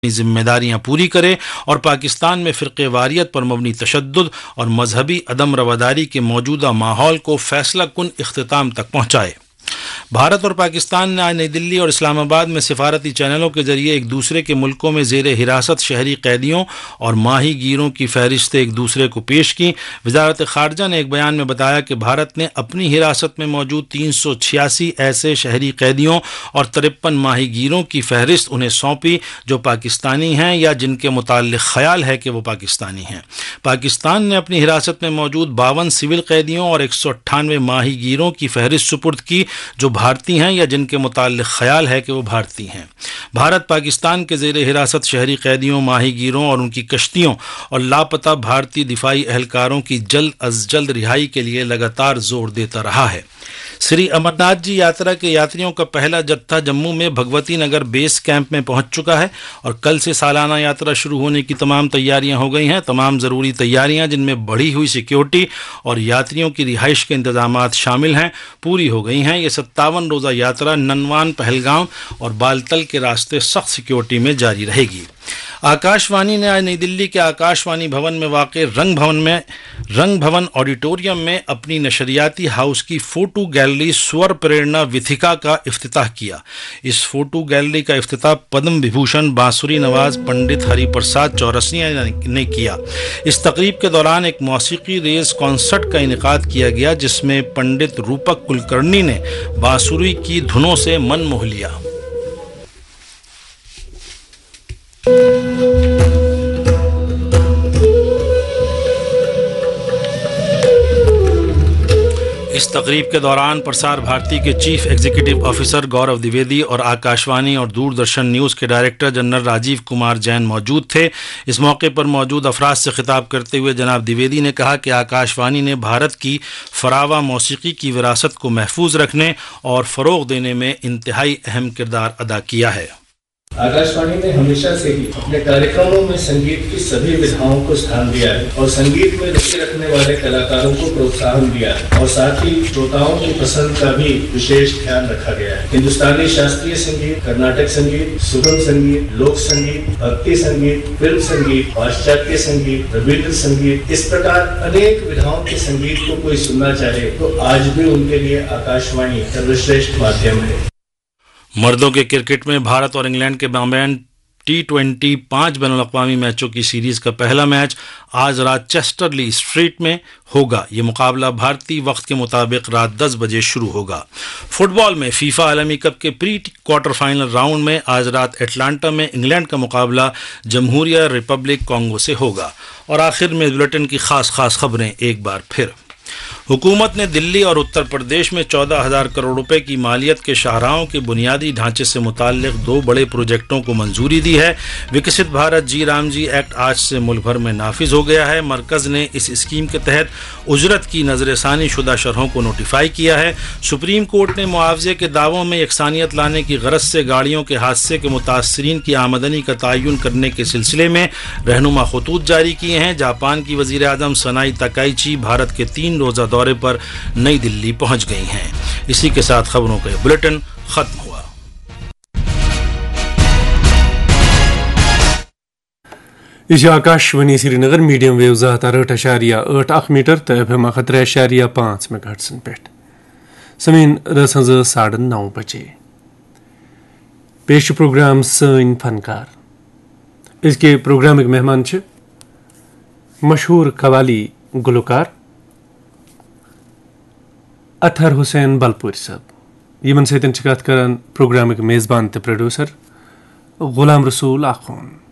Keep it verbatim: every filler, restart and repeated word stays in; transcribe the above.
जिम्मेदारियां पूरी करे और पाकिस्तान में फ़िरक़ेवारियत पर मबनी तशद्दुद और मजहबी अदम रवादारी के मौजूदा माहौल को फैसला कुन इख्तिताम तक पहुँचाए। भारत और पाकिस्तान ने आज नई दिल्ली और इस्लामाबाद में सिफारती चैनलों के जरिए एक दूसरे के मुल्कों में ज़ेर हिरासत शहरी कैदियों और माही गिरों की फहरिस्तें एक दूसरे को पेश की। वजारत ख़ारजा ने एक बयान में बताया कि भारत ने अपनी हिरासत में मौजूद तीन सौ छियासी ऐसे शहरी कैदियों और तिरपन माही गिरों की फहरिस्त उन्हें सौंपी जो पाकिस्तानी हैं या जिनके मुताल्लिक़ ख्याल है कि वो पाकिस्तानी हैं। पाकिस्तान ने अपनी हिरासत में मौजूद बावन सिविल कैदियों और एक सौ अट्ठानवे माही गिरों की फहरिस्त सुपुर्द की जो भारतीय हैं या जिनके मुताल्लिक़ ख्याल है कि वो भारतीय हैं। भारत पाकिस्तान के ज़ेर हिरासत शहरी कैदियों, माही गिरों और उनकी कश्तियों और लापता भारतीय दिफाई एहलकारों की जल्द अज जल्द रिहाई के लिए लगातार जोर देता रहा है। श्री अमरनाथ जी यात्रा के यात्रियों का पहला जत्था जम्मू में भगवती नगर बेस कैंप में पहुंच चुका है और कल से सालाना यात्रा शुरू होने की तमाम तैयारियां हो गई हैं। तमाम ज़रूरी तैयारियां जिनमें बढ़ी हुई सिक्योरिटी और यात्रियों की रिहाइश के इंतजामात शामिल हैं पूरी हो गई हैं। ये सत्तावन रोज़ा यात्रा ननवान, पहलगाम और बालतल के रास्ते सख्त सिक्योरिटी में जारी रहेगी। आकाशवाणी ने आज नई दिल्ली के आकाशवाणी भवन में वाक़े रंग भवन में रंग भवन ऑडिटोरियम में अपनी नशरियाती हाउस की फ़ोटो गैलरी स्वर प्रेरणा विथिका का इफ्तिताह किया। इस फ़ोटो गैलरी का इफ्तिताह पद्म विभूषण बांसुरी नवाज पंडित हरिप्रसाद चौरसिया ने किया। इस तकरीब के दौरान एक मौसीकी रेज कॉन्सर्ट का इनेकाद किया गया जिसमें पंडित रूपक कुलकर्णी ने बांसुरी की धुनों से मन मोह लिया। इस तकरीब के दौरान प्रसार भारती के chief executive officer Gaurav Dwivedi और आकाशवाणी और दूरदर्शन न्यूज़ के डायरेक्टर जनरल राजीव कुमार जैन मौजूद थे। इस मौके पर मौजूद अफराद से खिताब करते हुए जनाब द्विवेदी ने कहा कि आकाशवाणी ने भारत की फरावा मौसीकी की विरासत को महफूज रखने और फ़रोग़ देने में इंतहाई अहम किरदार अदा किया है। आकाशवाणी ने हमेशा से ही अपने कार्यक्रमों में संगीत की सभी विधाओं को स्थान दिया है और संगीत में रुचि रखने वाले कलाकारों को प्रोत्साहन दिया है और साथ ही श्रोताओं की पसंद का भी विशेष ध्यान रखा गया है। हिंदुस्तानी शास्त्रीय संगीत, कर्नाटक संगीत, सुगम संगीत, लोक संगीत, भक्ति संगीत, फिल्म संगीत, पाश्चात्य संगीत, रवींद्र संगीत, इस प्रकार अनेक विधाओं के संगीत को कोई सुनना चाहे तो आज भी उनके लिए आकाशवाणी सर्वश्रेष्ठ माध्यम है। मर्दों के क्रिकेट में भारत और इंग्लैंड के दरमियान टी ट्वेंटी पाँच बैनुल-अक़वामी मैचों की सीरीज़ का पहला मैच आज रात चेस्टरली स्ट्रीट में होगा। ये मुकाबला भारतीय वक्त के मुताबिक रात दस बजे शुरू होगा। फुटबॉल में फीफा आलमी कप के प्री क्वार्टर फाइनल राउंड में आज रात एटलांटा में इंग्लैंड का मुकाबला जमहूरिया रिपब्लिक कॉन्गो से होगा। और आखिर में बुलेटिन की खास खास खबरें एक बार फिर। हुकूमत ने दिल्ली और उत्तर प्रदेश में चौदह हज़ार करोड़ रुपए की मालियत के शाहराहों के बुनियादी ढांचे से मुताल्लिक दो बड़े प्रोजेक्टों को मंजूरी दी है। विकसित भारत जी राम जी एक्ट आज से मुल्क भर में नाफिज हो गया है। मरकज़ ने इस स्कीम के तहत उजरत की नजरसानी शुदा शरहों को नोटिफाई किया है। सुप्रीम कोर्ट ने मुआवजे के दावों में यकसानियत लाने की गरज से गाड़ियों के हादसे के मुतासरीन की आमदनी का तयन करने के सिलसिले में रहनुमा खतूत जारी किए हैं। जापान की वज़ीर आज़म सनाई तकाइची भारत के तीन रोज़ा दौरे पर नई दिल्ली पहुंच गई हैं। इसी के साथ खबरों का बुलेटिन खत्म हुआ। इस आकाशवाणी श्रीनगर मीडियम वेव ज़ात अशारिया आठ अख मीटर तो एफ एम अखतर अशारिया पाँच मेगाहर्ट्ज़ पे समीन रस साढ़े नौ बजे पेश प्रोग्राम सैन फनकार। इसके प्रोग्राम के मेहमान छ मशहूर कवाली गुलकार अतहर हुसैन बलपुर साहब। यमन सतन कत कर प्रोग्राम मेज़बान तो प्रोड्यूसर गुलाम रसूल आखून।